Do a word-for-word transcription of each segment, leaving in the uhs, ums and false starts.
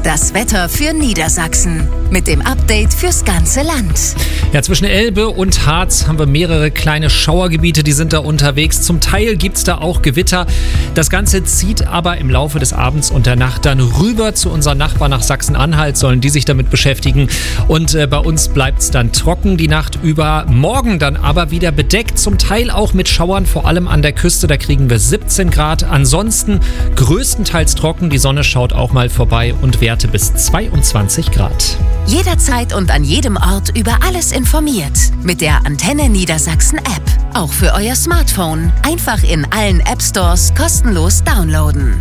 das Wetter für Niedersachsen. Mit dem Update fürs ganze Land. Ja, zwischen Elbe und Harz haben wir mehrere kleine Schauergebiete, die sind da unterwegs. Zum Teil gibt es da auch Gewitter. Das Ganze zieht aber im Laufe des Abends und der Nacht dann rüber zu unseren Nachbarn nach Sachsen-Anhalt. Sollen die sich damit beschäftigen. Und äh, bei uns bleibt es dann trocken die Nacht über. Morgen dann aber wieder bedeckt, zum Teil auch mit Schauern, vor allem an der Küste. Da kriegen wir siebzehn Grad. Ansonsten größtenteils trocken. Die Sonne schaut auch mal vorbei und Werte bis zweiundzwanzig Grad. Jederzeit und an jedem Ort über alles informiert. Mit der Antenne Niedersachsen App. Auch für euer Smartphone. Einfach in allen App Stores kostenlos downloaden.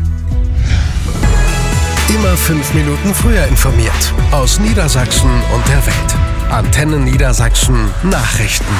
Immer fünf Minuten früher informiert. Aus Niedersachsen und der Welt. Antenne Niedersachsen Nachrichten.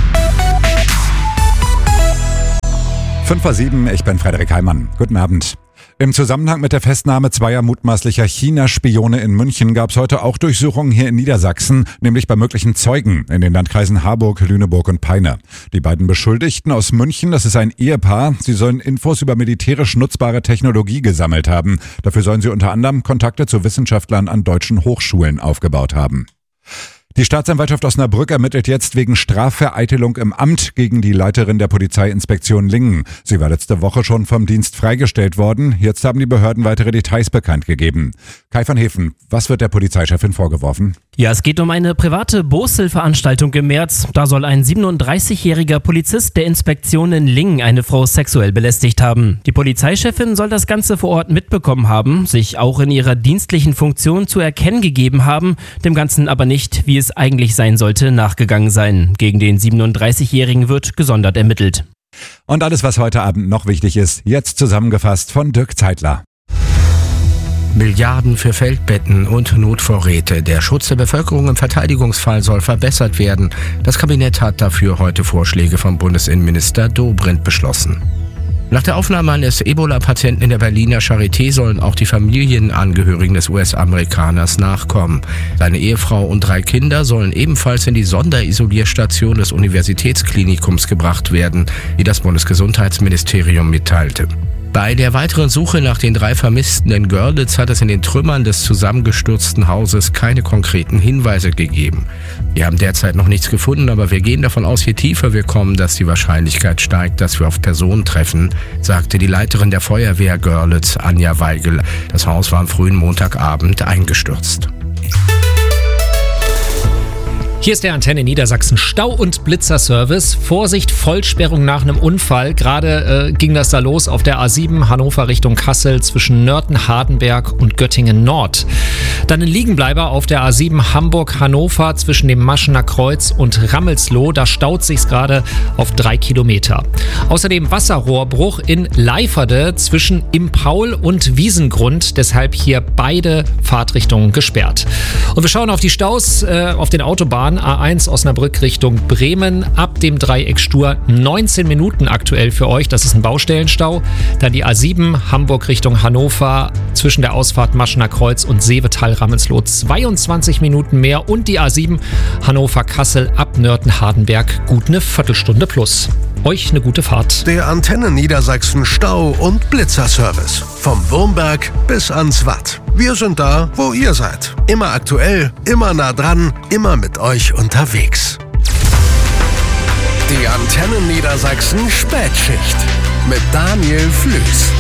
fünf vor sieben, ich bin Frederik Heimann. Guten Abend. Im Zusammenhang mit der Festnahme zweier mutmaßlicher China-Spione in München gab es heute auch Durchsuchungen hier in Niedersachsen, nämlich bei möglichen Zeugen in den Landkreisen Harburg, Lüneburg und Peine. Die beiden Beschuldigten aus München, das ist ein Ehepaar, sie sollen Infos über militärisch nutzbare Technologie gesammelt haben. Dafür sollen sie unter anderem Kontakte zu Wissenschaftlern an deutschen Hochschulen aufgebaut haben. Die Staatsanwaltschaft Osnabrück ermittelt jetzt wegen Strafvereitelung im Amt gegen die Leiterin der Polizeiinspektion Lingen. Sie war letzte Woche schon vom Dienst freigestellt worden. Jetzt haben die Behörden weitere Details bekannt gegeben. Kai van Hefen, was wird der Polizeichefin vorgeworfen? Ja, es geht um eine private Boßhilfveranstaltung im März. Da soll ein siebenunddreißigjähriger Polizist der Inspektion in Lingen eine Frau sexuell belästigt haben. Die Polizeichefin soll das Ganze vor Ort mitbekommen haben, sich auch in ihrer dienstlichen Funktion zu erkennen gegeben haben, dem Ganzen aber nicht, wie es eigentlich sein sollte, nachgegangen sein. Gegen den siebenunddreißigjährigen wird gesondert ermittelt. Und alles, was heute Abend noch wichtig ist, jetzt zusammengefasst von Dirk Zeitler. Milliarden für Feldbetten und Notvorräte. Der Schutz der Bevölkerung im Verteidigungsfall soll verbessert werden. Das Kabinett hat dafür heute Vorschläge vom Bundesinnenminister Dobrindt beschlossen. Nach der Aufnahme eines Ebola-Patienten in der Berliner Charité sollen auch die Familienangehörigen des U S-Amerikaners nachkommen. Seine Ehefrau und drei Kinder sollen ebenfalls in die Sonderisolierstation des Universitätsklinikums gebracht werden, wie das Bundesgesundheitsministerium mitteilte. Bei der weiteren Suche nach den drei Vermissten in Görlitz hat es in den Trümmern des zusammengestürzten Hauses keine konkreten Hinweise gegeben. Wir haben derzeit noch nichts gefunden, aber wir gehen davon aus, je tiefer wir kommen, dass die Wahrscheinlichkeit steigt, dass wir auf Personen treffen, sagte die Leiterin der Feuerwehr Görlitz, Anja Weigel. Das Haus war am frühen Montagabend eingestürzt. Hier ist der Antenne Niedersachsen Stau- und Blitzerservice. Vorsicht, Vollsperrung nach einem Unfall. Gerade äh, ging das da los auf der A sieben Hannover Richtung Kassel zwischen Nörten, Hardenberg und Göttingen Nord. Dann ein Liegenbleiber auf der A sieben Hamburg-Hannover zwischen dem Maschener Kreuz und Rammelsloh. Da staut sich's gerade auf drei Kilometer. Außerdem Wasserrohrbruch in Leiferde zwischen Im Paul und Wiesengrund. Deshalb hier beide Fahrtrichtungen gesperrt. Und wir schauen auf die Staus äh, auf den Autobahnen. A eins Osnabrück Richtung Bremen ab dem Dreieck Stur neunzehn Minuten aktuell für euch. Das ist ein Baustellenstau. Dann die A sieben Hamburg Richtung Hannover zwischen der Ausfahrt Maschener Kreuz und Seevetal-Rammelsloh zweiundzwanzig Minuten mehr. Und die A sieben Hannover-Kassel ab Nörten-Hardenberg gut eine Viertelstunde plus. Euch eine gute Fahrt. Der Antenne Niedersachsen Stau- und Blitzerservice. Vom Wurmberg bis ans Watt. Wir sind da, wo ihr seid. Immer aktuell, immer nah dran, immer mit euch unterwegs. Die Antenne Niedersachsen Spätschicht mit Daniel Flüß.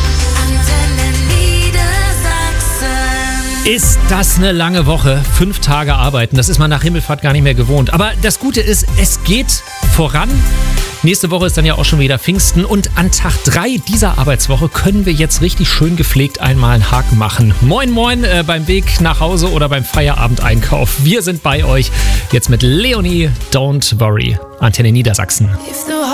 Ist das eine lange Woche? Fünf Tage arbeiten, das ist man nach Himmelfahrt gar nicht mehr gewohnt. Aber das Gute ist, es geht voran. Nächste Woche ist dann ja auch schon wieder Pfingsten und an Tag drei dieser Arbeitswoche können wir jetzt richtig schön gepflegt einmal einen Haken machen. Moin moin äh, beim Weg nach Hause oder beim Feierabendeinkauf. Wir sind bei euch jetzt mit Leonie, Don't Worry, Antenne Niedersachsen.